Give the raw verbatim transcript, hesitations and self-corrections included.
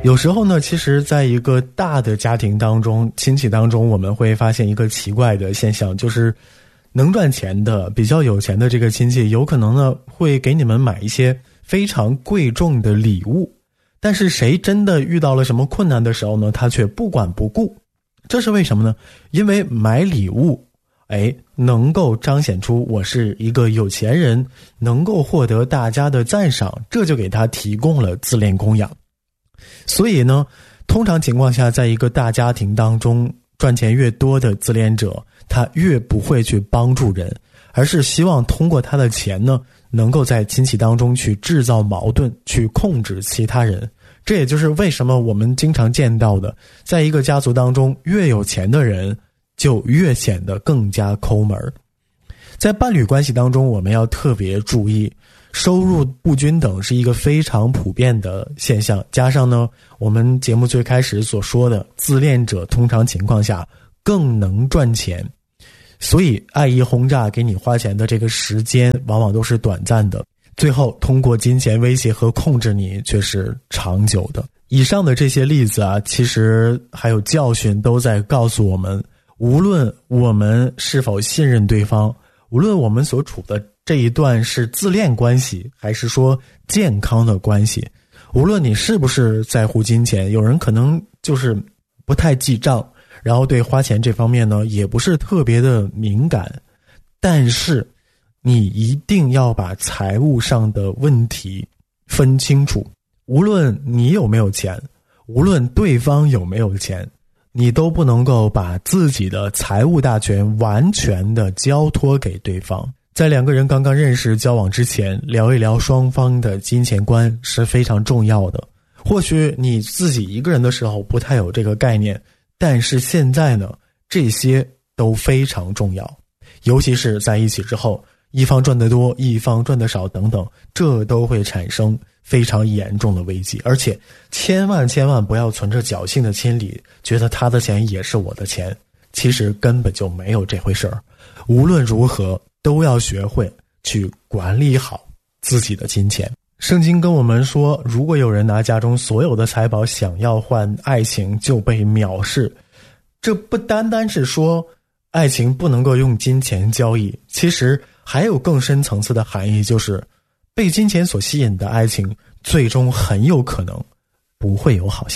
有时候呢，其实在一个大的家庭当中，亲戚当中，我们会发现一个奇怪的现象，就是能赚钱的比较有钱的这个亲戚，有可能呢会给你们买一些非常贵重的礼物，但是谁真的遇到了什么困难的时候呢，他却不管不顾。这是为什么呢？因为买礼物哎，能够彰显出我是一个有钱人，能够获得大家的赞赏，这就给他提供了自恋供养。所以呢，通常情况下，在一个大家庭当中，赚钱越多的自恋者，他越不会去帮助人，而是希望通过他的钱呢，能够在亲戚当中去制造矛盾，去控制其他人。这也就是为什么我们经常见到的，在一个家族当中，越有钱的人就越显得更加抠门。在伴侣关系当中，我们要特别注意，收入不均等是一个非常普遍的现象，加上呢，我们节目最开始所说的，自恋者通常情况下更能赚钱，所以爱意轰炸给你花钱的这个时间往往都是短暂的，最后通过金钱威胁和控制你却是长久的。以上的这些例子啊，其实还有教训都在告诉我们，无论我们是否信任对方，无论我们所处的这一段是自恋关系还是说健康的关系，无论你是不是在乎金钱，有人可能就是不太记账，然后对花钱这方面呢也不是特别的敏感，但是你一定要把财务上的问题分清楚。无论你有没有钱，无论对方有没有钱，你都不能够把自己的财务大权完全的交托给对方。在两个人刚刚认识交往之前，聊一聊双方的金钱观是非常重要的。或许你自己一个人的时候不太有这个概念，但是现在呢，这些都非常重要。尤其是在一起之后，一方赚得多，一方赚得少等等，这都会产生非常严重的危机。而且千万千万不要存着侥幸的心理，觉得他的钱也是我的钱，其实根本就没有这回事儿。无论如何都要学会去管理好自己的金钱。圣经跟我们说，如果有人拿家中所有的财宝想要换爱情，就被藐视。这不单单是说爱情不能够用金钱交易，其实还有更深层次的含义，就是被金钱所吸引的爱情最终很有可能不会有好下场。